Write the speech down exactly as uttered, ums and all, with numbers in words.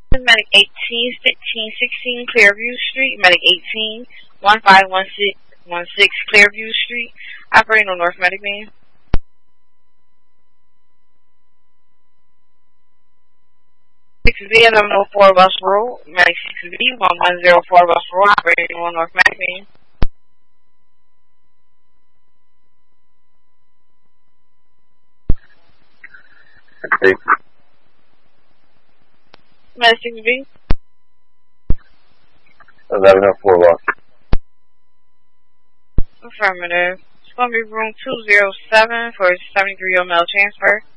Medic eighteen, fifteen, sixteen, Clearview Street. Medic eighteen, one five one six one six, Clearview Street. Operating on North Medic Man. six V eleven oh four West Road. Medic six V one one zero four West Road. Operating on North Medic Man. Okay. Medic six V. eleven oh four West. Affirmative. It's going to be room two oh seven for seventy-three year old male transfer.